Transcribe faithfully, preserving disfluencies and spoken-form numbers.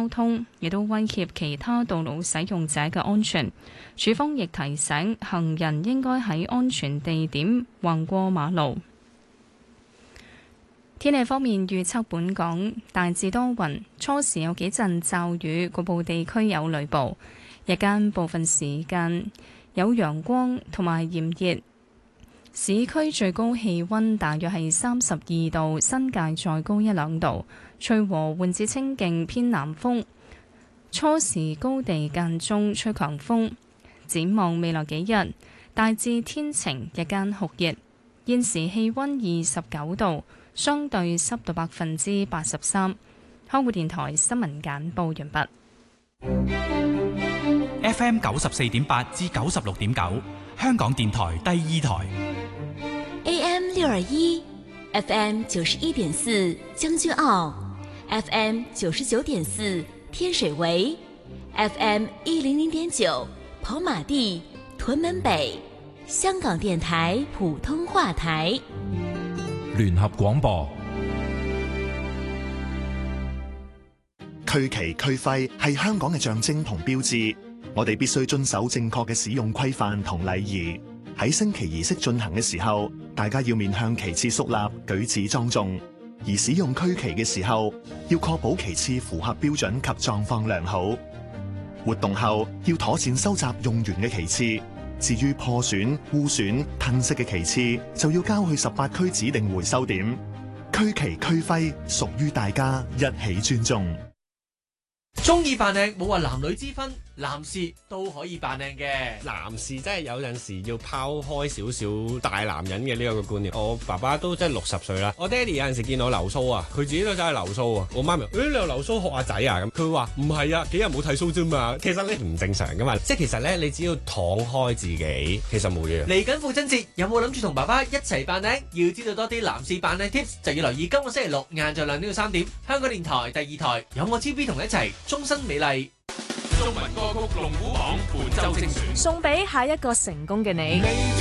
交通，亦都威脅其他道路使用者嘅安全。署方亦提醒行人應該喺安全地點橫過馬路。天氣方面預測，本港大致多雲，初時有幾陣驟雨，局部地區有雷暴。日間部分時間有陽光同埋炎熱，市區最高氣溫大約係三十二度，新界再高一兩度。吹和緩至清勁偏南風，初時高地間中吹強風。展望未來幾日，大致天晴，日間酷熱。現時氣溫二十九度。相對濕度百分之八十三。香港電台新聞簡報完畢。 F M 九十四點八至九十六點九，香港電台第二台。 A M 六二一 ，F M 九十一點四將軍澳 ，F M 九十九點四天水圍 ，F M 一零零點九跑馬地屯門北，香港電台普通話台。 聯合廣播。 區旗區徽係香港嘅象徵同標誌，我哋必須遵守正確嘅使用規範同禮儀。喺升旗儀式進行嘅時候，大家要面向旗幟肅立，舉止莊重；而使用區旗嘅時候，要確保旗幟符合標準及狀況良好。活動後要妥善收集用完嘅旗幟。至於破損、污損、褪色嘅旗幟，就要交去十八區指定回收點。區旗區徽屬於大家，一起尊重。 中意扮靚冇話男女之分，男士都可以扮靚嘅。 男士真係有陣時要拋開少少大男人嘅呢個觀念。我爸爸都真係六十歲啦，我爹哋有陣時見我留鬚啊，佢自己都真係留鬚啊。我媽咪，誒、欸、你又留鬚學阿仔啊？咁佢話唔係啊，幾日冇剃鬚啫嘛。其實你唔正常噶嘛，即係其實咧，你只要敞開自己，其實冇嘢。 嚟緊父親節，有冇諗住同爸爸一齊扮靚？要知道多啲男士扮靚 tips， 就要留意今個星期六晏晝兩點到三點，香港電台第二台有我 T V 同你一齊終身美麗。 中文歌曲龍虎榜本周精選， 送俾下一個成功嘅你。